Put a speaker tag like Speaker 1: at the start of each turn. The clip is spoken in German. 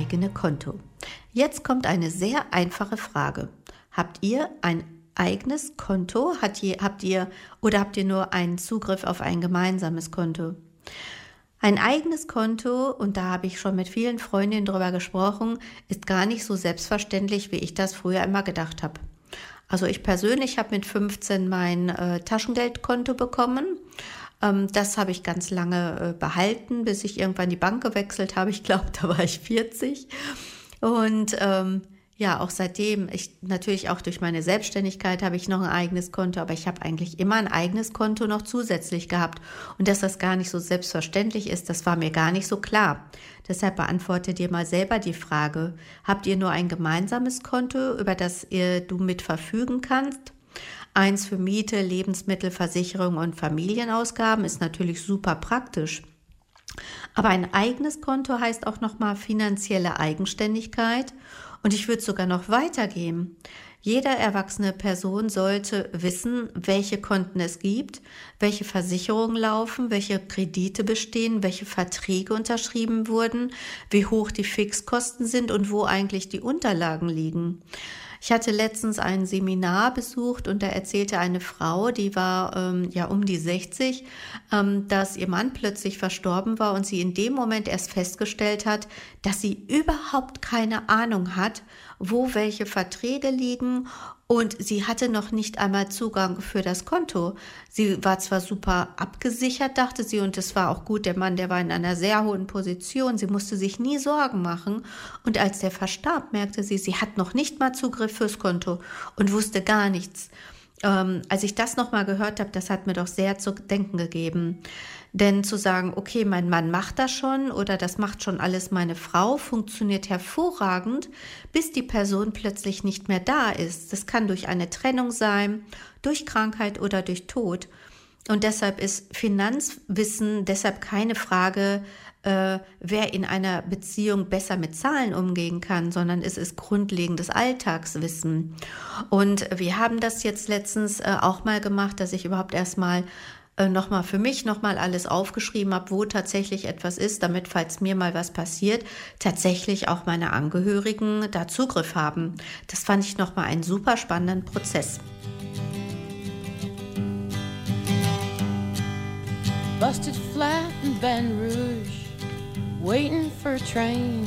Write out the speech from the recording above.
Speaker 1: eigene Konto. Jetzt kommt eine sehr einfache Frage. Habt ihr ein eigenes Konto? Habt ihr nur einen Zugriff auf ein gemeinsames Konto? Ein eigenes Konto, und da habe ich schon mit vielen Freundinnen drüber gesprochen, ist gar nicht so selbstverständlich, wie ich das früher immer gedacht habe. Also ich persönlich habe mit 15 mein Taschengeldkonto bekommen. Das habe ich ganz lange behalten, bis ich irgendwann die Bank gewechselt habe. Ich glaube, da war ich 40. Und auch seitdem, natürlich auch durch meine Selbstständigkeit habe ich noch ein eigenes Konto, aber ich habe eigentlich immer ein eigenes Konto noch zusätzlich gehabt. Und dass das gar nicht so selbstverständlich ist, das war mir gar nicht so klar. Deshalb beantworte dir mal selber die Frage, habt ihr nur ein gemeinsames Konto, über das du mit verfügen kannst? Eins für Miete, Lebensmittel, Versicherung und Familienausgaben ist natürlich super praktisch. Aber ein eigenes Konto heißt auch nochmal finanzielle Eigenständigkeit. Und ich würde sogar noch weitergehen. Jede erwachsene Person sollte wissen, welche Konten es gibt, welche Versicherungen laufen, welche Kredite bestehen, welche Verträge unterschrieben wurden, wie hoch die Fixkosten sind und wo eigentlich die Unterlagen liegen. Ich hatte letztens ein Seminar besucht und da erzählte eine Frau, die war um die 60, dass ihr Mann plötzlich verstorben war und sie in dem Moment erst festgestellt hat, dass sie überhaupt keine Ahnung hat, wo welche Verträge liegen, und sie hatte noch nicht einmal Zugang für das Konto. Sie war zwar super abgesichert, dachte sie, und es war auch gut, der Mann, der war in einer sehr hohen Position, sie musste sich nie Sorgen machen, und als der verstarb, merkte sie, sie hat noch nicht mal Zugriff fürs Konto und wusste gar nichts. Als ich das nochmal gehört habe, das hat mir doch sehr zu denken gegeben. Denn zu sagen, okay, mein Mann macht das schon oder das macht schon alles meine Frau, funktioniert hervorragend, bis die Person plötzlich nicht mehr da ist. Das kann durch eine Trennung sein, durch Krankheit oder durch Tod. Und deshalb ist Finanzwissen deshalb keine Frage, wer in einer Beziehung besser mit Zahlen umgehen kann, sondern es ist grundlegendes Alltagswissen. Und wir haben das jetzt letztens auch mal gemacht, dass ich überhaupt erstmal nochmal für mich nochmal alles aufgeschrieben habe, wo tatsächlich etwas ist, damit, falls mir mal was passiert, tatsächlich auch meine Angehörigen da Zugriff haben. Das fand ich nochmal einen super spannenden Prozess.
Speaker 2: Busted flat in Baton Rouge, waiting for a train.